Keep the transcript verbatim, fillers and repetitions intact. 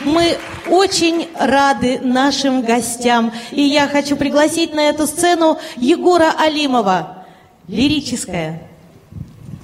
Мы очень рады нашим гостям. И я хочу пригласить на эту сцену Егора Алимова. Лирическая.